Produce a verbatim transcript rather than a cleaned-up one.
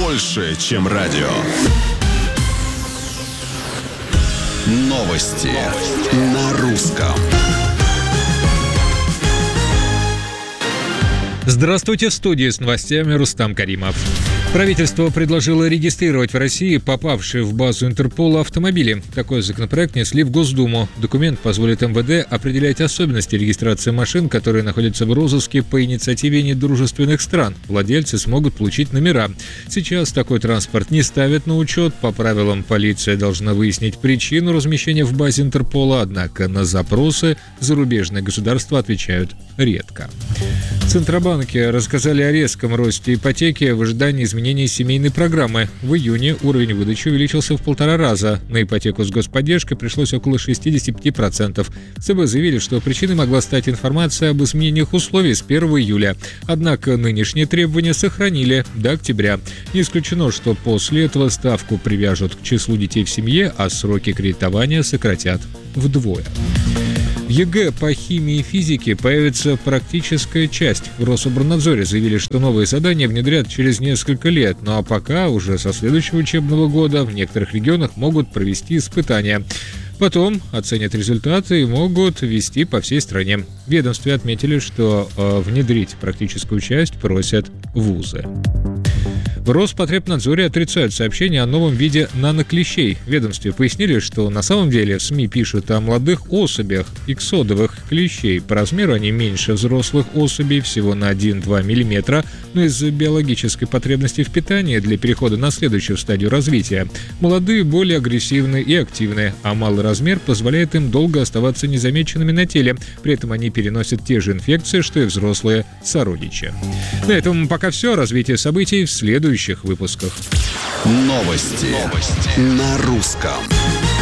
больше, чем радио. Новости на русском. Здравствуйте, в студии с новостями Рустам Каримов. Правительство предложило регистрировать в России попавшие в базу Интерпола автомобили. Такой законопроект внесли в Госдуму. Документ позволит эм вэ дэ определять особенности регистрации машин, которые находятся в розыске по инициативе недружественных стран. Владельцы смогут получить номера. Сейчас такой транспорт не ставят на учет. По правилам, полиция должна выяснить причину размещения в базе Интерпола, однако на запросы зарубежные государства отвечают редко. Центробанки рассказали о резком росте ипотеки в ожидании изменений семейной программы. В июне уровень выдачи увеличился в полтора раза. На ипотеку с господдержкой пришлось около шестьдесят пять процентов. ЦБ заявили, что причиной могла стать информация об изменениях условий с первого июля. Однако нынешние требования сохранили до октября. Не исключено, что после этого ставку привяжут к числу детей в семье, а сроки кредитования сократят вдвое. В ЕГЭ по химии и физике появится практическая часть. В Рособорнадзоре заявили, что новые задания внедрят через несколько лет, ну а пока уже со следующего учебного года в некоторых регионах могут провести испытания. Потом оценят результаты и могут ввести по всей стране. В ведомстве отметили, что э, внедрить практическую часть просят вузы. В Роспотребнадзоре отрицают сообщения о новом виде наноклещей. В ведомстве пояснили, что на самом деле в СМИ пишут о молодых особях иксодовых клещей. По размеру они меньше взрослых особей, всего на один-два миллиметра, но из-за биологической потребности в питании для перехода на следующую стадию развития. Молодые более агрессивны и активны, а малый размер позволяет им долго оставаться незамеченными на теле. При этом они переносят те же инфекции, что и взрослые сородичи. На этом пока все. Развитие событий в следующем выпусках. Новости, Новости. на русском.